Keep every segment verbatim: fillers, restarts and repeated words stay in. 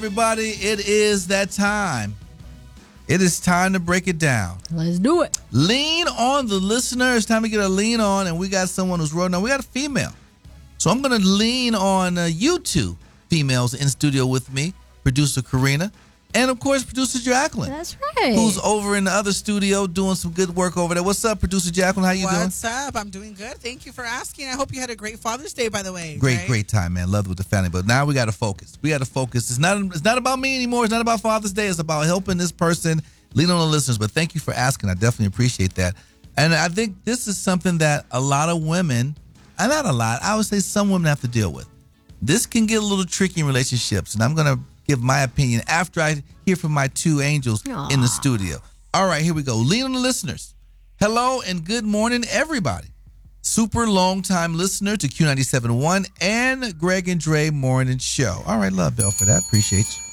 Everybody, it is that time. It is time to break it down. Let's do it. Lean on the listener. It's time to get a lean on, and we got someone who's rolling on. We got a female. So I'm going to lean on uh, you two females in studio with me, producer Karina, and, of course, producer Jacqueline. That's right. Who's over in the other studio doing some good work over there. What's up, producer Jacqueline? How you What's doing? What's up? I'm doing good. Thank you for asking. I hope you had a great Father's Day, by the way. Great, right? great time, man. Loved it with the family. But now we got to focus. We got to focus. It's not, it's not about me anymore. It's not about Father's Day. It's about helping this person, lean on the listeners. But thank you for asking. I definitely appreciate that. And I think this is something that a lot of women, and not a lot, I would say some women have to deal with. This can get a little tricky in relationships, and I'm going to give my opinion after I hear from my two angels Aww. in the studio. All right, here we go. Lean on the listeners. Hello and good morning, everybody. Super long time listener to Q ninety-seven point one and Greg and Dre Morning Show. All right, love Bell for that. Appreciate you.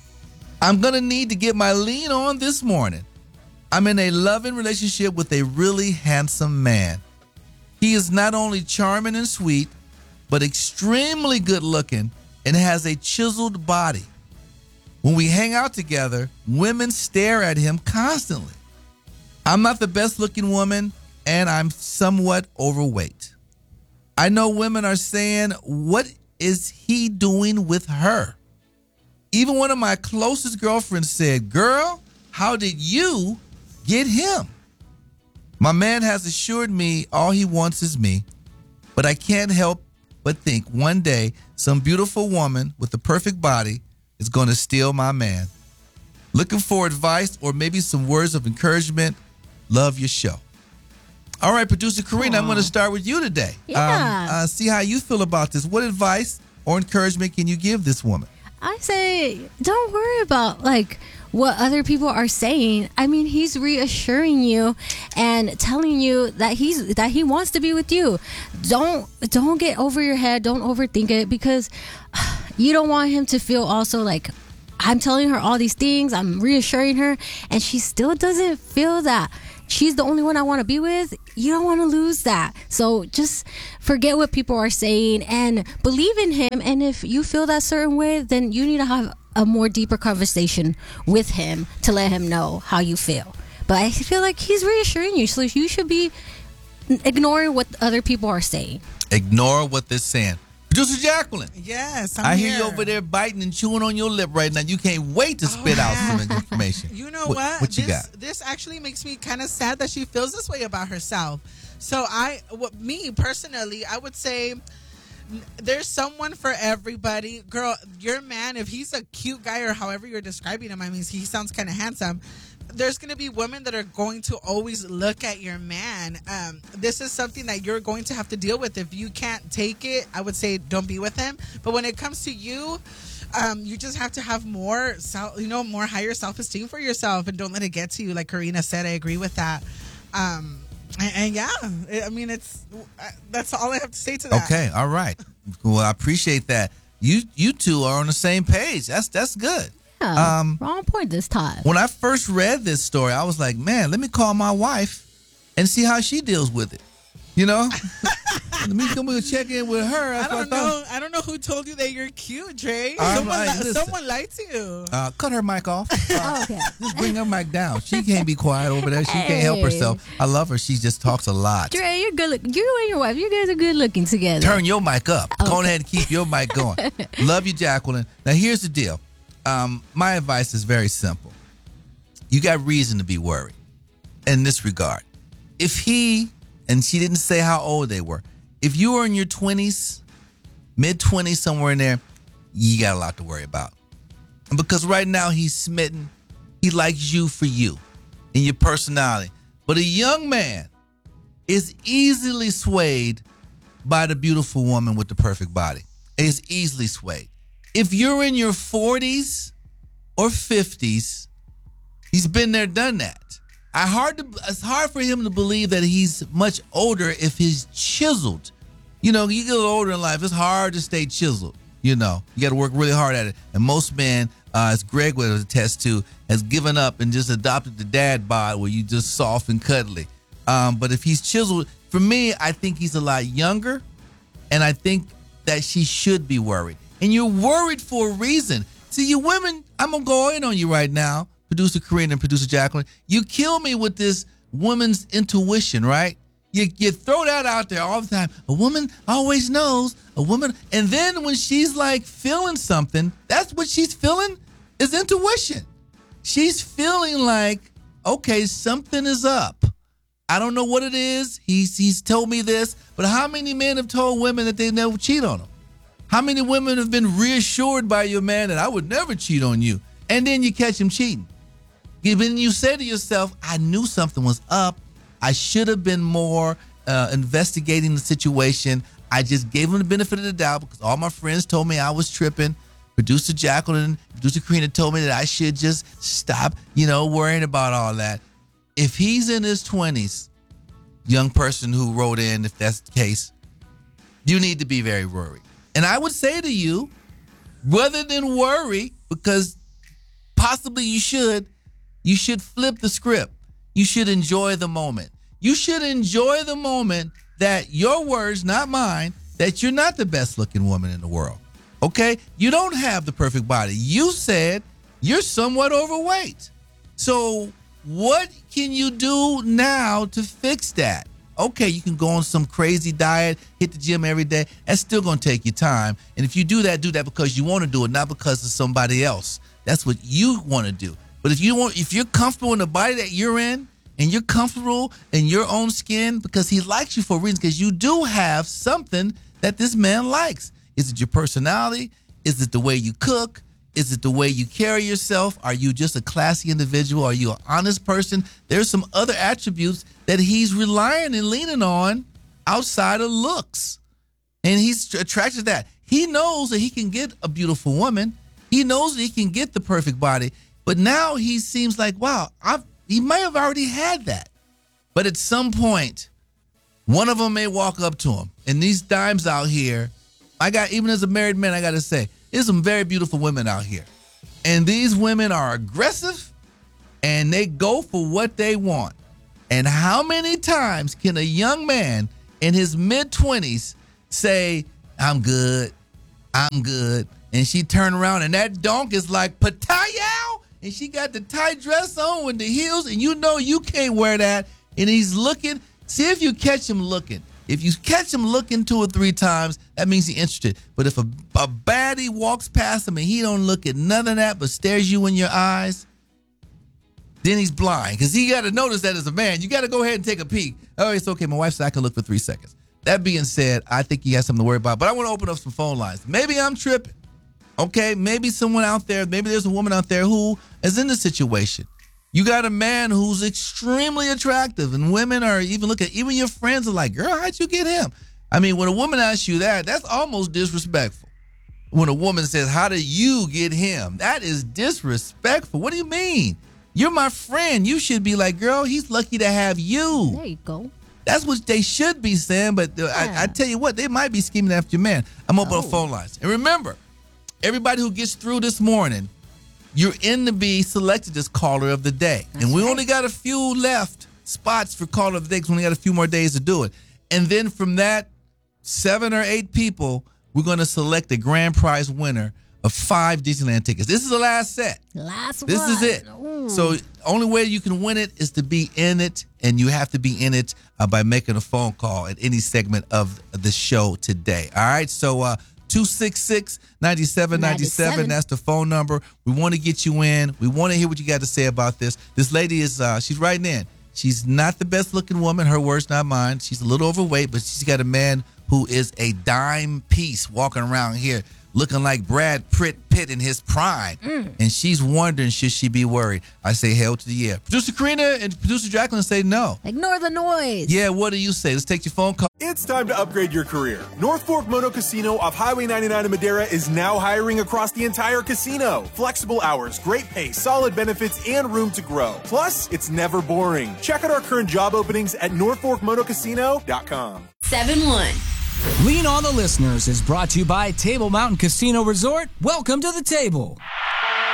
I'm going to need to get my lean on this morning. I'm in a loving relationship with a really handsome man. He is not only charming and sweet, but extremely good looking and has a chiseled body. When we hang out together, women stare at him constantly. I'm not the best looking woman, and I'm somewhat overweight. I know women are saying, what is he doing with her? Even one of my closest girlfriends said, girl, how did you get him? My man has assured me all he wants is me, but I can't help but think one day some beautiful woman with the perfect body is going to steal my man. Looking for advice or maybe some words of encouragement. Love your show. All right, producer Karina, Aww. I'm going to start with you today. Yeah. Um, uh, see how you feel about this. What advice or encouragement can you give this woman? I say, don't worry about like what other people are saying. I mean, he's reassuring you and telling you that he's that he wants to be with you. Don't don't get over your head. Don't overthink it, because you don't want him to feel also like, I'm telling her all these things, I'm reassuring her, and she still doesn't feel that she's the only one I want to be with. You don't want to lose that. So just forget what people are saying and believe in him. And if you feel that certain way, then you need to have a more deeper conversation with him to let him know how you feel. But I feel like he's reassuring you, so you should be ignoring what other people are saying. Ignore what they're saying. Producer Jacqueline. Yes, I'm I here. hear you over there biting and chewing on your lip right now. You can't wait to spit oh, out yeah. some information. You know what? What, What you this, got? This actually makes me kind of sad that she feels this way about herself. So I, what, me personally, I would say there's someone for everybody. Girl, your man, if he's a cute guy or however you're describing him, I mean, he sounds kind of handsome. There's going to be women that are going to always look at your man. Um, this is something that you're going to have to deal with. If you can't take it, I would say don't be with him. But when it comes to you, um, you just have to have more, self, you know, more higher self-esteem for yourself, and don't let it get to you. Like Karina said, I agree with that. Um, and, and yeah, I mean, it's that's all I have to say to that. Okay, all right. Well, I appreciate that. You you two are on the same page. That's that's good. Yeah, Um, wrong point this time. When I first read this story, I was like, man, let me call my wife and see how she deals with it. You know? Let me come and check in with her. I That's what don't know. thought. I don't know who told you that you're cute, Dre. I'm Someone, like, li- listen. someone lied to you. Uh, cut her mic off. Uh, Oh, okay. just bring her mic down. She can't be quiet over there. She can't help Hey. herself. I love her. She just talks a lot. Dre, you're good. Look- you and your wife, you guys are good looking together. Turn your mic up. Go Okay. ahead and keep your mic going. Love you, Jacqueline. Now, here's the deal. Um, my advice is very simple. You got reason to be worried in this regard. If he, and she didn't say how old they were, if you were in your twenties, mid-twenties, somewhere in there, you got a lot to worry about. And because right now he's smitten, he likes you for you and your personality. But a young man is easily swayed by the beautiful woman with the perfect body. Is easily swayed. If you're in your forties or fifties, he's been there, done that. I hard to, it's hard for him to believe that he's much older if he's chiseled. You know, you get a little older in life, it's hard to stay chiseled. You know, you got to work really hard at it. And most men, uh, as Greg would attest to, has given up and just adopted the dad bod where you just soft and cuddly. Um, but if he's chiseled, for me, I think he's a lot younger, and I think that she should be worried. And you're worried for a reason. See, you women, I'm going to go in on you right now, producer Corinne and producer Jacqueline. You kill me with this woman's intuition, right? You, you throw that out there all the time. A woman always knows. A woman. And then when she's like feeling something, that's what she's feeling is intuition. She's feeling like, okay, something is up. I don't know what it is. He's, he's told me this. But how many men have told women that they never cheat on them? How many women have been reassured by your man that I would never cheat on you? And then you catch him cheating. When you say to yourself, I knew something was up. I should have been more uh, investigating the situation. I just gave him the benefit of the doubt because all my friends told me I was tripping. Producer Jacqueline, producer Karina told me that I should just stop, you know, worrying about all that. If he's in his twenties, young person who wrote in, if that's the case, you need to be very worried. And I would say to you, rather than worry, because possibly you should, you should flip the script. You should enjoy the moment. You should enjoy the moment that your words, not mine, that you're not the best looking woman in the world. Okay? You don't have the perfect body. You said you're somewhat overweight. So what can you do now to fix that? Okay, you can go on some crazy diet, hit the gym every day. That's still going to take you time. And if you do that, do that because you want to do it, not because of somebody else. That's what you want to do. But if you want, if you're comfortable in the body that you're in, and you're comfortable in your own skin because he likes you for a reason, because you do have something that this man likes. Is it your personality? Is it the way you cook? Is it the way you carry yourself? Are you just a classy individual? Are you an honest person? There's some other attributes that he's relying and leaning on outside of looks. And he's attracted to that. He knows that he can get a beautiful woman. He knows that he can get the perfect body. But now he seems like, wow, I've, he may have already had that. But at some point, one of them may walk up to him. And these dimes out here, I got, even as a married man, I got to say, there's some very beautiful women out here. And these women are aggressive and they go for what they want. And how many times can a young man in his mid-twenties say, I'm good, I'm good. And she turn around and that donk is like, Patayow! And she got the tight dress on with the heels and you know you can't wear that. And he's looking. See if you catch him looking. If you catch him looking two or three times, that means he's interested. But if a, a baddie walks past him and he don't look at none of that but stares you in your eyes, then he's blind. Because he got to notice that as a man. You got to go ahead and take a peek. Oh, it's okay. My wife said I can look for three seconds. That being said, I think he has something to worry about. But I want to open up some phone lines. Maybe I'm tripping. Okay, maybe someone out there, maybe there's a woman out there who is in this situation. You got a man who's extremely attractive, and women are even looking, even your friends are like, girl, how'd you get him? I mean, when a woman asks you that, that's almost disrespectful. When a woman says, how did you get him? That is disrespectful. What do you mean? You're my friend. You should be like, girl, he's lucky to have you. There you go. That's what they should be saying, but yeah. I, I tell you what, they might be scheming after your man. I'm open oh. the phone lines. And remember, everybody who gets through this morning, you're in to be selected as caller of the day. That's and we right. only got a few left spots for caller of the day because we only got a few more days to do it. And then from that, seven or eight people, we're going to select a grand prize winner of five Disneyland tickets. This is the last set. Last this one. This is it. Ooh. So only way you can win it is to be in it, and you have to be in it uh, by making a phone call at any segment of the show today. All right, so uh, two six six, nine seven nine seven. That's the phone number. We want to get you in. We want to hear what you got to say about this. This lady is, uh, she's writing in. She's not the best looking woman. Her words, not mine. She's a little overweight, but she's got a man who is a dime piece walking around here looking like Brad Pitt, Pitt in his prime. Mm. And she's wondering, should she be worried? I say hell to the yeah. Producer Karina and producer Jacqueline say no. Ignore the noise. Yeah, what do you say? Let's take your phone call. It's time to upgrade your career. North Fork Moto Casino off Highway ninety-nine in Madera is now hiring across the entire casino. Flexible hours, great pay, solid benefits, and room to grow. Plus, it's never boring. Check out our current job openings at north fork moto casino dot com. seven one. Lean on the Listeners is brought to you by Table Mountain Casino Resort. Welcome to the table.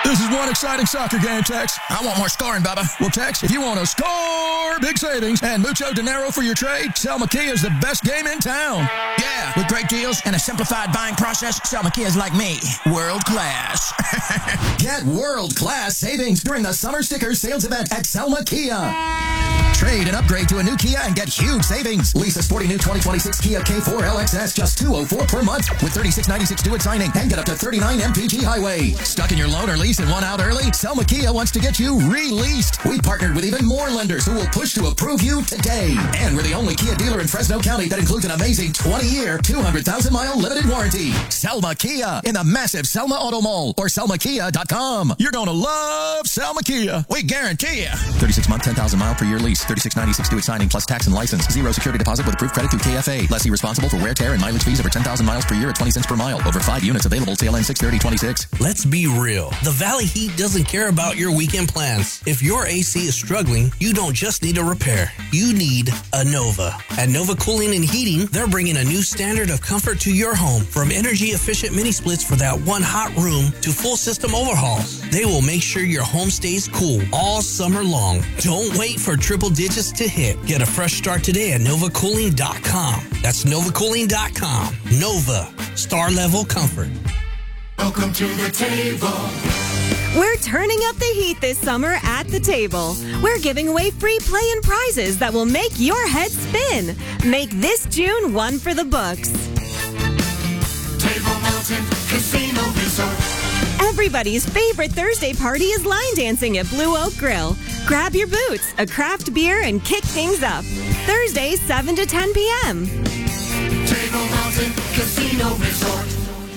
This is one exciting soccer game, Tex. I want more scoring, Bubba. Well, Tex, if you want to score big savings and mucho dinero for your trade, Selma Kia is the best game in town. Yeah, with great deals and a simplified buying process, Selma Kia is like me, world class. Get world-class savings during the Summer Sticker Sales Event at Selma Kia. Trade and upgrade to a new Kia and get huge savings. Lease a sporty new twenty twenty-six Kia K four L X S just two hundred four dollars per month with thirty-six ninety-six due at signing and get up to thirty-nine M P G highway. Stuck in your loan or lease and want out early? Selma Kia wants to get you released. We partnered with even more lenders who will push to approve you today. And we're the only Kia dealer in Fresno County that includes an amazing twenty-year, two hundred thousand mile limited warranty. Selma Kia in the massive Selma Auto Mall or selma kia dot com. You're going to love Selma Kia. We guarantee you. thirty-six month, ten thousand mile per year lease. thirty-six ninety-six due at signing plus tax and license. Zero security deposit with approved credit through K F A. Lessee responsible for wear, tear, and mileage fees over ten thousand miles per year at twenty cents per mile. Over five units available. T L N six thirty twenty-six. Let's be real. The Valley Heat doesn't care about your weekend plans. If your A C is struggling, you don't just need a repair. You need a Nova. At Nova Cooling and Heating, they're bringing a new standard of comfort to your home. From energy-efficient mini splits for that one hot room to full system overhauls. They will make sure your home stays cool all summer long. Don't wait for triple digits to hit. Get a fresh start today at nova cooling dot com. That's nova cooling dot com. Nova. Star level comfort. Welcome to the table. We're turning up the heat this summer at the table. We're giving away free play and prizes that will make your head spin. Make this June one for the books. Table Mountain Casino Resort. Everybody's favorite Thursday party is line dancing at Blue Oak Grill. Grab your boots, a craft beer, and kick things up. Thursday, seven to ten p.m. Table Mountain Casino Resort.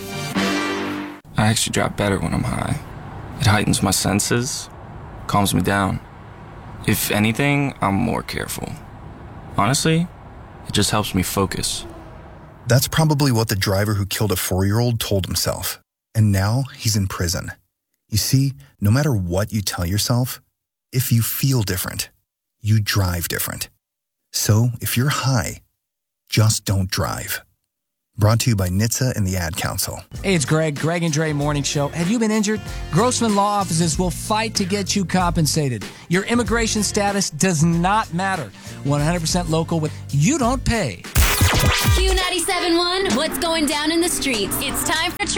I actually drop better when I'm high. It heightens my senses, calms me down. If anything, I'm more careful. Honestly, it just helps me focus. That's probably what the driver who killed a four-year-old told himself. And now he's in prison. You see, no matter what you tell yourself, if you feel different, you drive different. So if you're high, just don't drive. Brought to you by N H T S A and the Ad Council. Hey, it's Greg, Greg and Dre Morning Show. Have you been injured? Grossman Law Offices will fight to get you compensated. Your immigration status does not matter. one hundred percent local with you don't pay. Q ninety-seven point one, what's going down in the streets? It's time for